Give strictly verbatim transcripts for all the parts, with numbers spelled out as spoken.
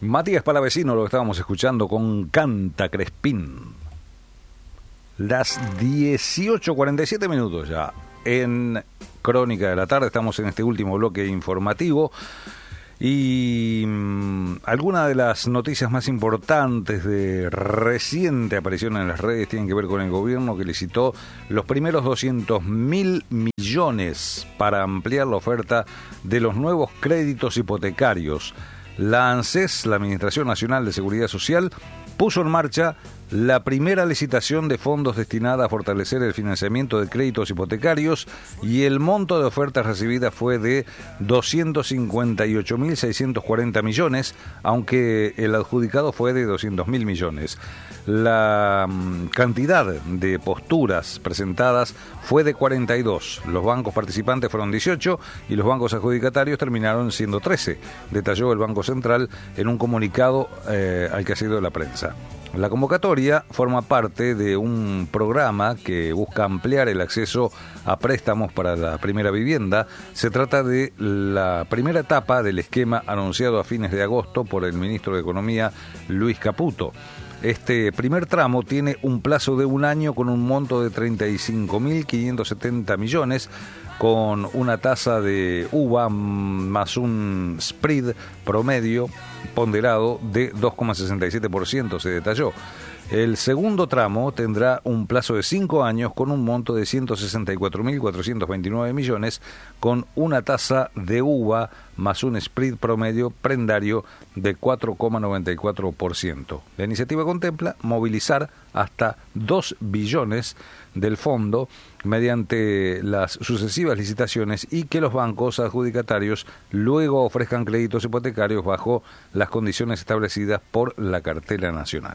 Matías Palavecino, lo que estábamos escuchando con Canta Crespín. Las dieciocho cuarenta y siete minutos ya en Crónica de la Tarde. Estamos en este último bloque informativo. Y mmm, algunas de las noticias más importantes de reciente aparición en las redes tienen que ver con el gobierno, que licitó los primeros doscientos mil millones para ampliar la oferta de los nuevos créditos hipotecarios. La ANSES, la Administración Nacional de Seguridad Social, puso en marcha la primera licitación de fondos destinada a fortalecer el financiamiento de créditos hipotecarios, y el monto de ofertas recibidas fue de doscientos cincuenta y ocho mil seiscientos cuarenta millones, aunque el adjudicado fue de doscientos mil millones. La um, cantidad de posturas presentadas fue de cuarenta y dos. Los bancos participantes fueron dieciocho y los bancos adjudicatarios terminaron siendo trece, detalló el Banco Central en un comunicado eh, al que ha sido la prensa. La convocatoria forma parte de un programa que busca ampliar el acceso a préstamos para la primera vivienda. Se trata de la primera etapa del esquema anunciado a fines de agosto por el ministro de Economía, Luis Caputo. Este primer tramo tiene un plazo de un año con un monto de treinta y cinco mil quinientos setenta millones, con una tasa de uva más un spread promedio ponderado de dos coma sesenta y siete por ciento, se detalló. El segundo tramo tendrá un plazo de cinco años con un monto de ciento sesenta y cuatro mil cuatrocientos veintinueve millones, con una tasa de uva más un spread promedio prendario de cuatro coma noventa y cuatro por ciento. La iniciativa contempla movilizar hasta dos billones del fondo mediante las sucesivas licitaciones y que los bancos adjudicatarios luego ofrezcan créditos hipotecarios bajo las condiciones establecidas por la cartera nacional.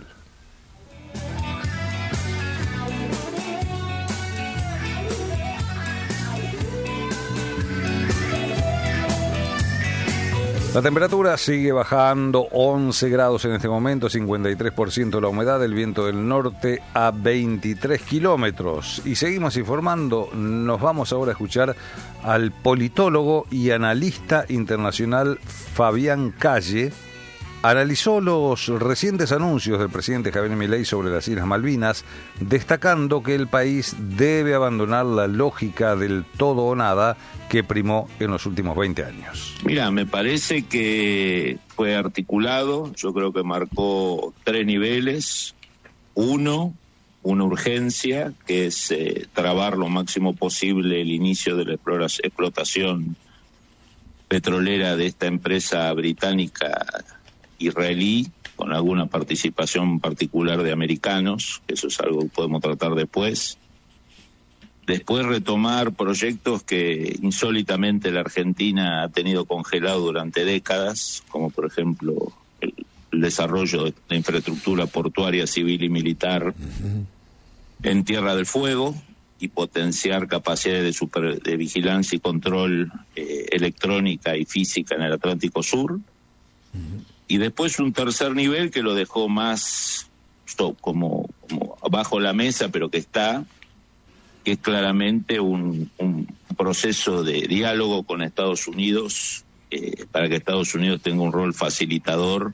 La temperatura sigue bajando, once grados en este momento, cincuenta y tres por ciento la humedad, el viento del norte a veintitrés kilómetros. Y seguimos informando, nos vamos ahora a escuchar al politólogo y analista internacional Fabián Calle. Analizó los recientes anuncios del presidente Javier Milei sobre las Islas Malvinas, destacando que el país debe abandonar la lógica del todo o nada que primó en los últimos veinte años. Mira, me parece que fue articulado, yo creo que marcó tres niveles. Uno, una urgencia, que es eh, trabar lo máximo posible el inicio de la explotación petrolera de esta empresa británica israelí, con alguna participación particular de americanos, que eso es algo que podemos tratar después. Después retomar proyectos que insólitamente la Argentina ha tenido congelado durante décadas, como por ejemplo el, el desarrollo de la infraestructura portuaria civil y militar uh-huh. en Tierra del Fuego, y potenciar capacidades de, super, de vigilancia y control eh, electrónica y física en el Atlántico Sur. Uh-huh. Y después un tercer nivel que lo dejó más stop, como, como bajo la mesa, pero que está, que es claramente un, un proceso de diálogo con Estados Unidos, eh, para que Estados Unidos tenga un rol facilitador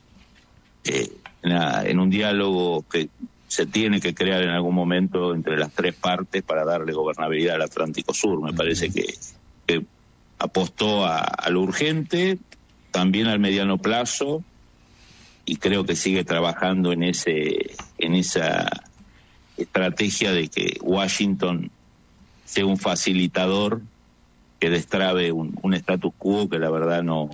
eh, en, la, en un diálogo que se tiene que crear en algún momento entre las tres partes para darle gobernabilidad al Atlántico Sur. Me parece que, que apostó a, a lo urgente, también al mediano plazo, y creo que sigue trabajando en ese en esa estrategia de que Washington sea un facilitador que destrabe un, un status quo que la verdad no,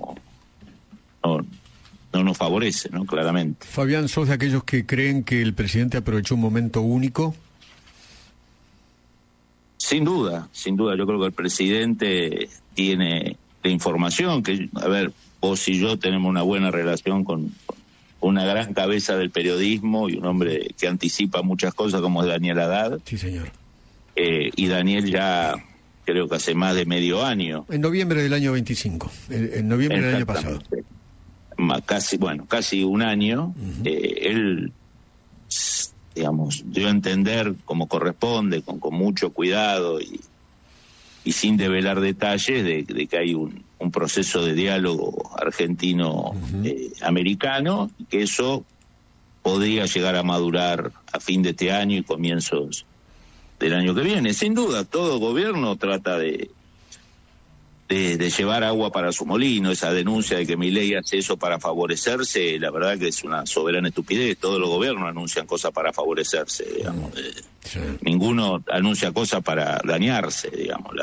no no nos favorece, ¿no? Claramente. Fabián, ¿sos de aquellos que creen que el presidente aprovechó un momento único? Sin duda, sin duda. Yo creo que el presidente tiene la información, que, a ver, vos y yo tenemos una buena relación con, con una gran cabeza del periodismo y un hombre que anticipa muchas cosas, como es Daniel Haddad. Sí, señor. Eh, y Daniel ya, creo que hace más de medio año. En noviembre del año veinticinco, en noviembre del año pasado. Casi, bueno, casi un año. Uh-huh. Eh, él, digamos, dio a entender como corresponde, con, con mucho cuidado y, y sin develar detalles de, de que hay un, un proceso de diálogo argentino-americano, uh-huh. eh, que eso podría llegar a madurar a fin de este año y comienzos del año que viene. Sin duda, todo gobierno trata de, de, de llevar agua para su molino. Esa denuncia de que Milei hace eso para favorecerse, la verdad que es una soberana estupidez. Todos los gobiernos anuncian cosas para favorecerse, digamos. Sí. Ninguno anuncia cosas para dañarse, digamos. La